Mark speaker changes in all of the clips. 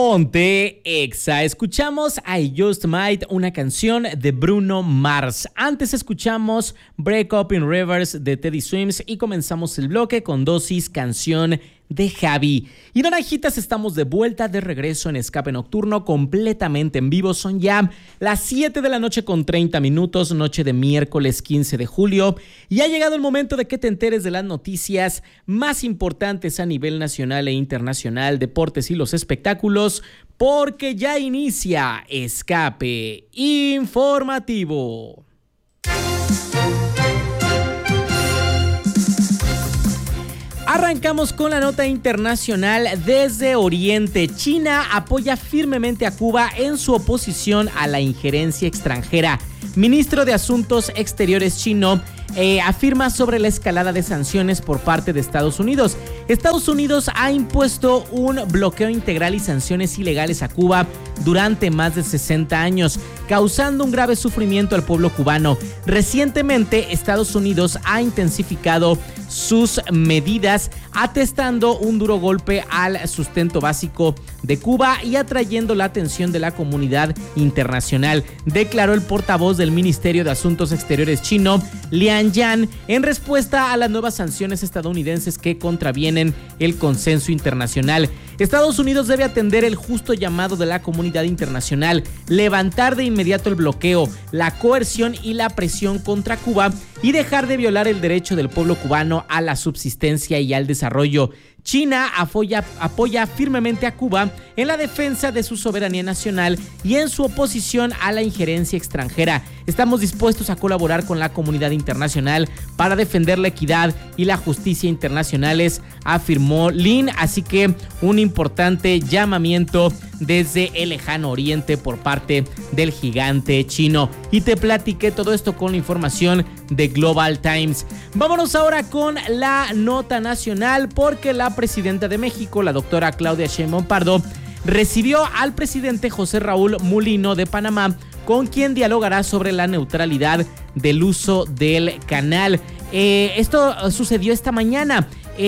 Speaker 1: Ponte Exa. Escuchamos I Just Might, una canción de Bruno Mars. Antes escuchamos Break Up in Reverse de Teddy Swims y comenzamos el bloque con Dosis, canción de Javi. Y naranjitas, estamos de vuelta, de regreso en Escape Nocturno, completamente en vivo. Son ya las 7 de la noche con 30 minutos, noche de miércoles 15 de julio. Y ha llegado el momento de que te enteres de las noticias más importantes a nivel nacional e internacional, deportes y los espectáculos, porque ya inicia Escape Informativo. Arrancamos con la nota internacional desde Oriente. China apoya firmemente a Cuba en su oposición a la injerencia extranjera. Ministro de Asuntos Exteriores chino afirma sobre la escalada de sanciones por parte de Estados Unidos. Estados Unidos ha impuesto un bloqueo integral y sanciones ilegales a Cuba durante más de 60 años, causando un grave sufrimiento al pueblo cubano. Recientemente, Estados Unidos ha intensificado sus medidas, atestando un duro golpe al sustento básico de Cuba y atrayendo la atención de la comunidad internacional, declaró el portavoz del Ministerio de Asuntos Exteriores chino, Lian Yan, en respuesta a las nuevas sanciones estadounidenses que contravienen el consenso internacional. Estados Unidos debe atender el justo llamado de la comunidad internacional, levantar de inmediato el bloqueo, la coerción y la presión contra Cuba y dejar de violar el derecho del pueblo cubano a la subsistencia y al desarrollo. China apoya firmemente a Cuba en la defensa de su soberanía nacional y en su oposición a la injerencia extranjera. Estamos dispuestos a colaborar con la comunidad internacional para defender la equidad y la justicia internacionales, afirmó Lin. Así que un importante llamamiento desde el lejano oriente por parte del gigante chino. Y te platiqué todo esto con la información de Global Times. Vámonos ahora con la nota nacional, porque la presidenta de México, la doctora Claudia Sheinbaum Pardo, recibió al presidente José Raúl Mulino de Panamá, con quien dialogará sobre la neutralidad del uso del canal. Esto sucedió esta mañana.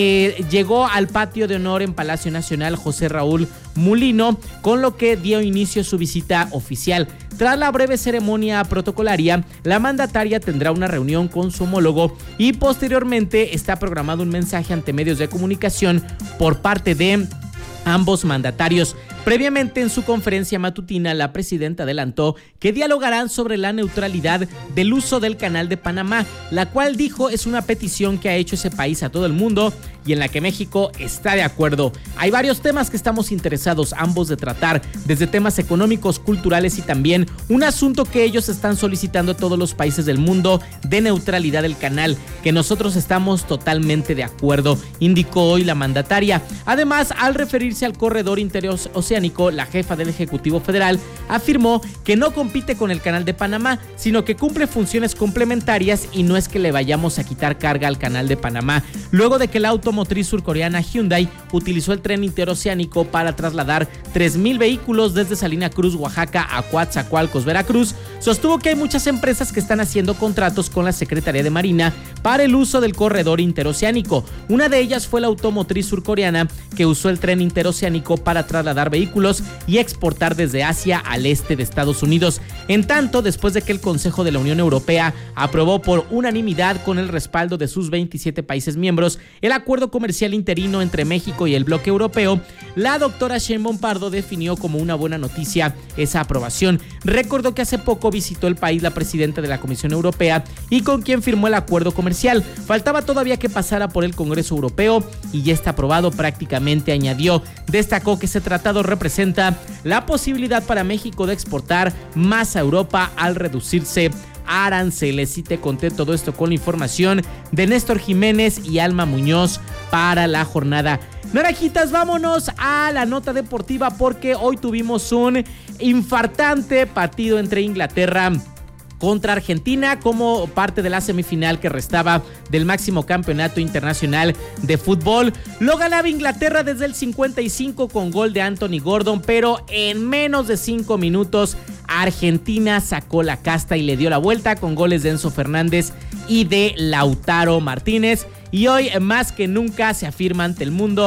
Speaker 1: Llegó al patio de honor en Palacio Nacional José Raúl Mulino, con lo que dio inicio su visita oficial. Tras la breve ceremonia protocolaria, la mandataria tendrá una reunión con su homólogo y posteriormente está programado un mensaje ante medios de comunicación por parte de ambos mandatarios. Previamente, en su conferencia matutina, la presidenta adelantó que dialogarán sobre la neutralidad del uso del canal de Panamá, la cual dijo es una petición que ha hecho ese país a todo el mundo y en la que México está de acuerdo. Hay varios temas que estamos interesados ambos de tratar, desde temas económicos, culturales y también un asunto que ellos están solicitando a todos los países del mundo de neutralidad del canal, que nosotros estamos totalmente de acuerdo, indicó hoy la mandataria. Además, al referirse al corredor interoceánico, la jefa del Ejecutivo Federal afirmó que no compite con el canal de Panamá, sino que cumple funciones complementarias y no es que le vayamos a quitar carga al canal de Panamá. Luego de que la automotriz surcoreana Hyundai utilizó el tren interoceánico para trasladar 3,000 vehículos desde Salina Cruz, Oaxaca, a Coatzacoalcos, Veracruz, sostuvo que hay muchas empresas que están haciendo contratos con la Secretaría de Marina para el uso del corredor interoceánico. Una de ellas fue la automotriz surcoreana, que usó el tren interoceánico para trasladar vehículos y exportar desde Asia al este de Estados Unidos. En tanto, después de que el Consejo de la Unión Europea aprobó por unanimidad, con el respaldo de sus 27 países miembros, el acuerdo comercial interino entre México y el bloque europeo, la doctora Sheinbaum Pardo definió como una buena noticia esa aprobación. Recordó que hace poco visitó el país la presidenta de la Comisión Europea y con quien firmó el acuerdo comercial. Faltaba todavía que pasara por el Congreso Europeo y ya está aprobado prácticamente, añadió. Destacó que ese tratado representa la posibilidad para México de exportar más a Europa al reducirse aranceles. Y te conté todo esto con la información de Néstor Jiménez y Alma Muñoz para la jornada. Naranjitas, vámonos a la nota deportiva, porque hoy tuvimos un infartante partido entre Inglaterra contra Argentina como parte de la semifinal que restaba del máximo campeonato internacional de fútbol. Lo ganaba Inglaterra desde el 55 con gol de Anthony Gordon, pero en menos de 5 minutos Argentina sacó la casta y le dio la vuelta con goles de Enzo Fernández y de Lautaro Martínez. Y hoy más que nunca se afirma ante el mundo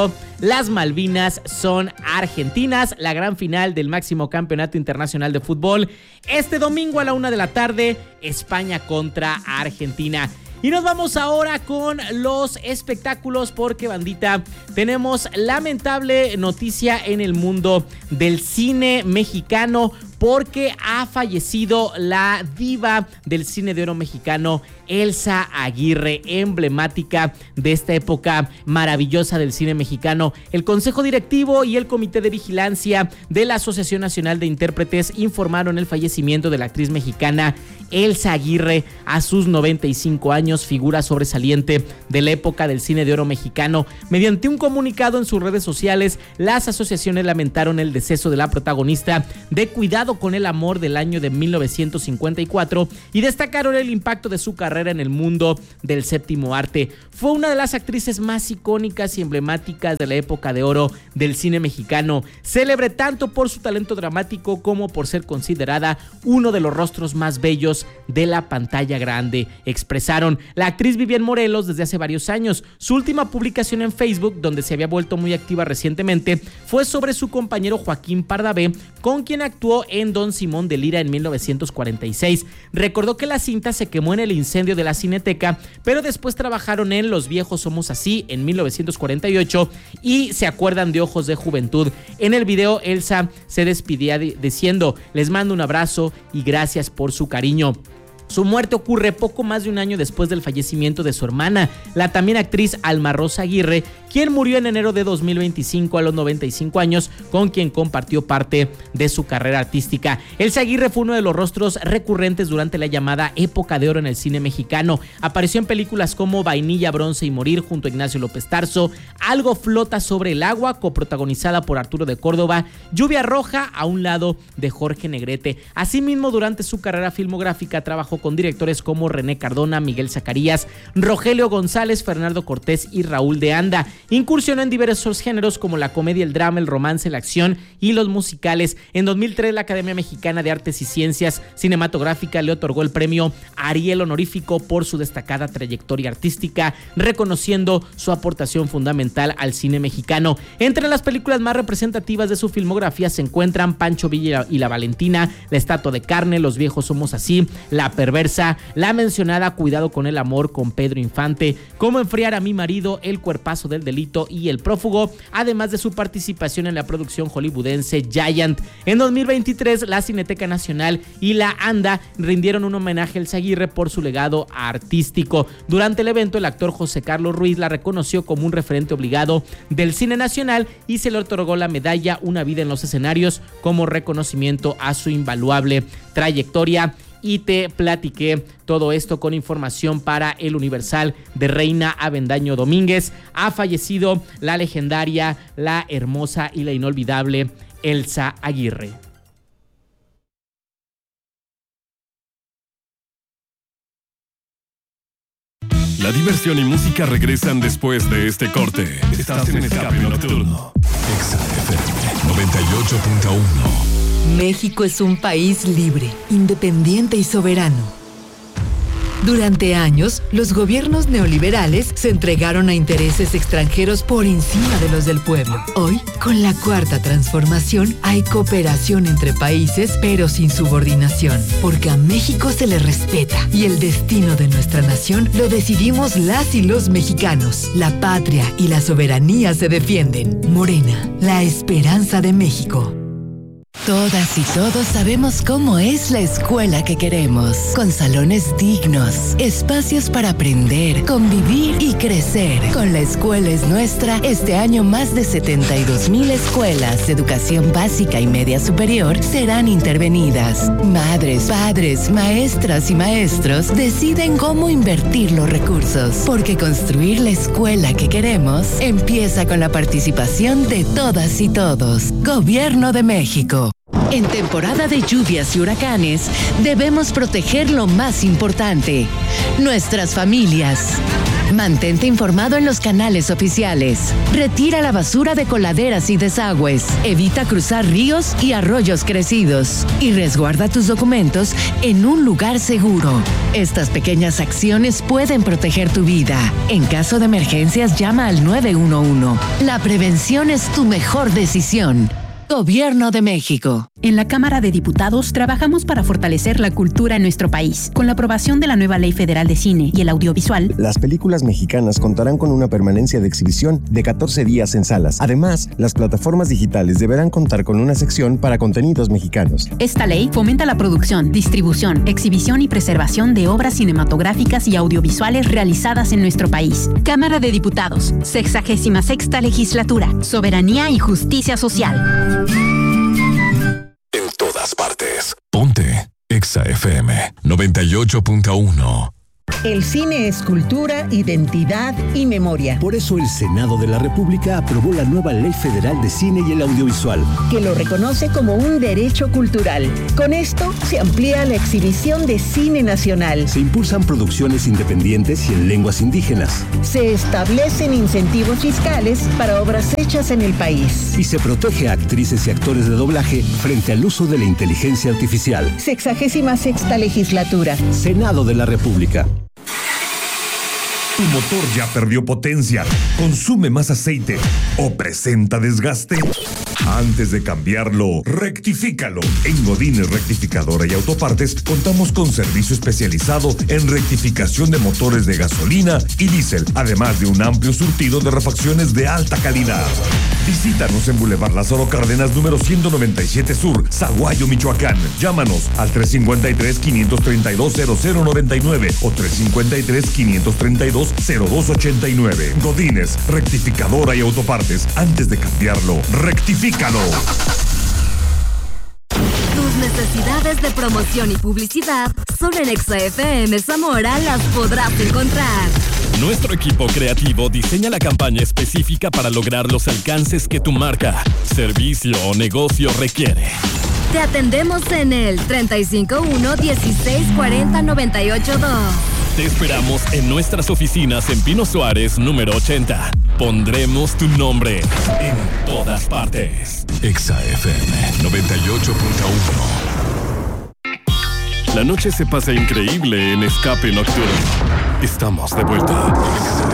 Speaker 1: las Malvinas son argentinas. La gran final del máximo campeonato internacional de fútbol este domingo a la 1:00 p.m, España contra Argentina. Y nos vamos ahora con los espectáculos porque, bandita, tenemos lamentable noticia en el mundo del cine mexicano porque ha fallecido la diva del cine de oro mexicano, Elsa Aguirre, emblemática de esta época maravillosa del cine mexicano. El Consejo Directivo y el Comité de Vigilancia de la Asociación Nacional de Intérpretes informaron el fallecimiento de la actriz mexicana Elsa Aguirre a sus 95 años, figura sobresaliente de la época del cine de oro mexicano. Mediante un comunicado en sus redes sociales, las asociaciones lamentaron el deceso de la protagonista de Cuidado con el amor del año de 1954 y destacaron el impacto de su carrera en el mundo del séptimo arte. Fue una de las actrices más icónicas y emblemáticas de la época de oro del cine mexicano, célebre tanto por su talento dramático como por ser considerada uno de los rostros más bellos de la pantalla grande, expresaron. La actriz vivía en Morelos desde hace varios años. Su última publicación en Facebook, donde se había vuelto muy activa recientemente, fue sobre su compañero Joaquín Pardavé, con quien actuó en Don Simón de Lira en 1946. Recordó que la cinta se quemó en el incendio de la Cineteca, pero después trabajaron en Los viejos somos así en 1948 y se acuerdan de Ojos de juventud. En el video, Elsa se despedía diciendo: les mando un abrazo y gracias por su cariño. Su muerte ocurre poco más de un año después del fallecimiento de su hermana, la también actriz Alma Rosa Aguirre, quien murió en enero de 2025 a los 95 años, con quien compartió parte de su carrera artística. Elsa Aguirre fue uno de los rostros recurrentes durante la llamada época de oro en el cine mexicano. Apareció en películas como Vainilla, Bronce y Morir junto a Ignacio López Tarso, Algo flota sobre el agua, coprotagonizada por Arturo de Córdoba, Lluvia Roja a un lado de Jorge Negrete. Asimismo, durante su carrera filmográfica trabajó con directores como René Cardona, Miguel Zacarías, Rogelio González, Fernando Cortés y Raúl de Anda. Incursionó en diversos géneros como la comedia, el drama, el romance, la acción y los musicales. En 2003, la Academia Mexicana de Artes y Ciencias Cinematográficas le otorgó el premio Ariel honorífico por su destacada trayectoria artística, reconociendo su aportación fundamental al cine mexicano. Entre las películas más representativas de su filmografía se encuentran Pancho Villa y la Valentina, La estatua de carne, Los viejos somos así, La perversa, la mencionada Cuidado con el amor con Pedro Infante, Cómo enfriar a mi marido, El cuerpazo del delito y El prófugo, además de su participación en la producción hollywoodense Giant. En 2023, la Cineteca Nacional y la ANDA rindieron un homenaje a Elsa Aguirre por su legado artístico. Durante el evento, el actor José Carlos Ruiz la reconoció como un referente obligado del cine nacional y se le otorgó la medalla Una vida en los escenarios como reconocimiento a su invaluable trayectoria. Y te platiqué todo esto con información para El Universal de Reina Avendaño Domínguez. Ha fallecido la legendaria, la hermosa y la inolvidable Elsa Aguirre.
Speaker 2: La diversión y música regresan después de este corte. Estás en Escape Nocturno. XFM 98.1.
Speaker 3: México es un país libre, independiente y soberano. Durante años, los gobiernos neoliberales se entregaron a intereses extranjeros por encima de los del pueblo. Hoy, con la Cuarta Transformación, hay cooperación entre países, pero sin subordinación, porque a México se le respeta y el destino de nuestra nación lo decidimos las y los mexicanos. La patria y la soberanía se defienden. Morena, la esperanza de México.
Speaker 4: Todas y todos sabemos cómo es la escuela que queremos, con salones dignos, espacios para aprender, convivir y crecer. Con La Escuela es Nuestra, este año más de 72,000 escuelas de educación básica y media superior serán intervenidas. Madres, padres, maestras y maestros deciden cómo invertir los recursos, porque construir la escuela que queremos empieza con la participación de todas y todos. Gobierno de México. En temporada de lluvias y huracanes, debemos proteger lo más importante, nuestras familias. Mantente informado en los canales oficiales. Retira la basura de coladeras y desagües. Evita cruzar ríos y arroyos crecidos. Y resguarda tus documentos en un lugar seguro. Estas pequeñas acciones pueden proteger tu vida. En caso de emergencias, llama al 911. La prevención es tu mejor decisión. Gobierno de México.
Speaker 5: En la Cámara de Diputados trabajamos para fortalecer la cultura en nuestro país. Con la aprobación de la nueva Ley Federal de Cine y el Audiovisual,
Speaker 6: las películas mexicanas contarán con una permanencia de exhibición de 14 días en salas. Además, las plataformas digitales deberán contar con una sección para contenidos mexicanos.
Speaker 5: Esta ley fomenta la producción, distribución, exhibición y preservación de obras cinematográficas y audiovisuales realizadas en nuestro país. Cámara de Diputados, 66ª Legislatura, Soberanía y Justicia Social.
Speaker 2: En todas partes. Ponte Exa FM 98.1.
Speaker 7: El cine es cultura, identidad y memoria.
Speaker 8: Por eso el Senado de la República aprobó la nueva Ley Federal de Cine y el Audiovisual,
Speaker 7: que lo reconoce como un derecho cultural. Con esto se amplía la exhibición de cine nacional.
Speaker 8: Se impulsan producciones independientes y en lenguas indígenas.
Speaker 7: Se establecen incentivos fiscales para obras hechas en el país.
Speaker 8: Y se protege a actrices y actores de doblaje frente al uso de la inteligencia artificial.
Speaker 7: 66ª Legislatura.
Speaker 8: Senado de la República.
Speaker 9: Tu motor ya perdió potencia, consume más aceite o presenta desgaste. Antes de cambiarlo, rectifícalo. En Godínez Rectificadora y Autopartes contamos con servicio especializado en rectificación de motores de gasolina y diésel, además de un amplio surtido de refacciones de alta calidad. Visítanos en Boulevard Lázaro Cárdenas, número 197 Sur, Zaguayo, Michoacán. Llámanos al 353-532-0099 o 353-532-0289. Godínez Rectificadora y Autopartes. Antes de cambiarlo, rectifícalo.
Speaker 10: Tus necesidades de promoción y publicidad solo en Exa FM Zamora las podrás encontrar.
Speaker 2: Nuestro equipo creativo diseña la campaña específica para lograr los alcances que tu marca, servicio o negocio requiere.
Speaker 10: Te atendemos en el 351-1640-982.
Speaker 2: Te esperamos en nuestras oficinas en Pino Suárez, número 80. Pondremos tu nombre en todas partes. Exa FM 98.1. La noche se pasa increíble en Escape Nocturno. Estamos de vuelta.